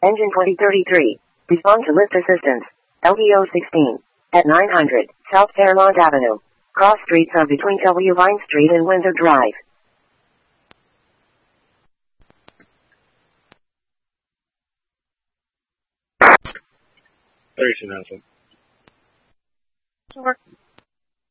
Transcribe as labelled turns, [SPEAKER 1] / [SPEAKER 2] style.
[SPEAKER 1] Engine 2033. Respond to lift assistance. LDO 16. At 900 South Fairmont Avenue. Cross streets are between W. Vine Street and Windsor Drive.
[SPEAKER 2] Station announcement.